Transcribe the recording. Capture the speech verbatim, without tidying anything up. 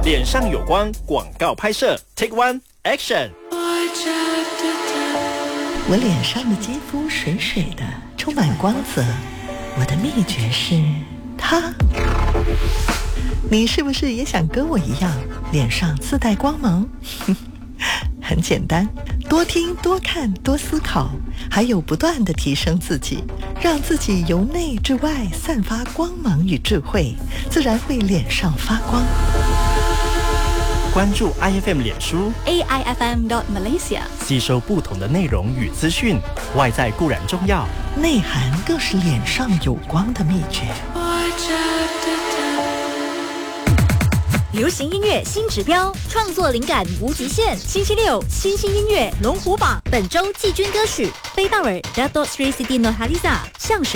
脸上有光广告拍摄 Take One Action。 我脸上的肌肤水水的，充满光泽。我的秘诀是它。你是不是也想跟我一样，脸上自带光芒？很简单，多听多看多思考，还有不断地提升自己，让自己由内至外散发光芒与智慧，自然会脸上发光。 关注 I F M 脸书 A I F M dot Malaysia， 吸收不同的内容与资讯。外在固然重要， 内涵更是脸上有光的秘诀。 流行音乐新指标，创作灵感无极限。星期六，新兴音乐龙虎榜，本周季军歌曲飞道尔 Dato Sri Siti Nurhaliza 相声。